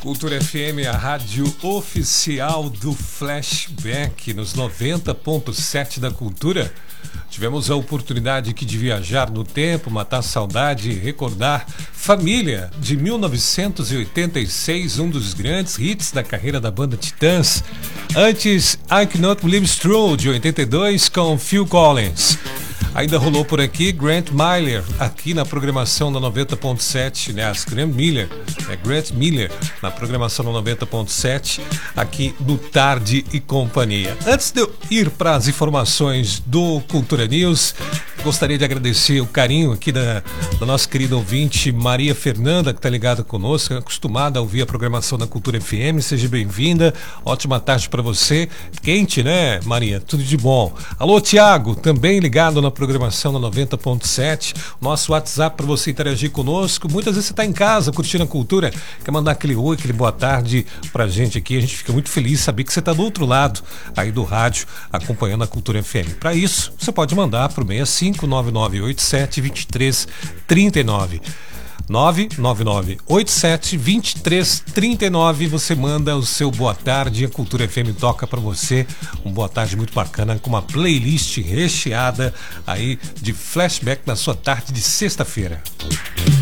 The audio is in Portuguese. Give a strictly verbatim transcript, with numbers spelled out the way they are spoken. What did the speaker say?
Cultura F M, a rádio oficial do Flashback, nos noventa ponto sete da Cultura. Tivemos a oportunidade aqui de viajar no tempo, matar saudade e recordar Família, de mil novecentos e oitenta e seis, um dos grandes hits da carreira da banda Titãs. Antes, I Cannot Believe It's True, de oitenta e dois, com Phil Collins. Ainda rolou por aqui Grant Miller, aqui na programação da noventa ponto sete, né? As Grant Miller, é Grant Miller, na programação da noventa ponto sete, aqui no Tarde e Companhia. Antes de eu ir para as informações do Cultura News, gostaria de agradecer o carinho aqui da, da nossa querida ouvinte Maria Fernanda, que está ligada conosco, acostumada a ouvir a programação da Cultura F M. Seja bem-vinda, ótima tarde para você. Quente, né, Maria? Tudo de bom. Alô, Tiago, também ligado na programação da noventa ponto sete. Nosso WhatsApp para você interagir conosco. Muitas vezes você está em casa curtindo a cultura, quer mandar aquele oi, aquele boa tarde pra gente aqui. A gente fica muito feliz de saber que você está do outro lado aí do rádio acompanhando a Cultura F M. Para isso, você pode mandar para o seis cinco nove nove oito sete dois três três nove. nove nove nove oito sete dois três três nove. Você manda o seu boa tarde, a Cultura F M toca para você um boa tarde muito bacana, com uma playlist recheada aí de flashback na sua tarde de sexta-feira.